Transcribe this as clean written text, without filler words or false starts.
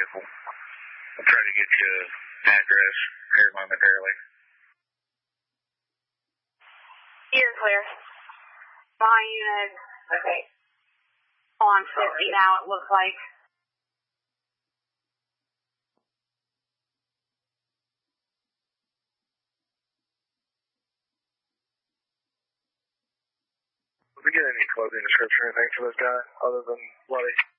I'll try to get you an address here momentarily. You're clear. My unit, okay. On 50 now, it looks like. Did we get any clothing description or anything for this guy other than bloody?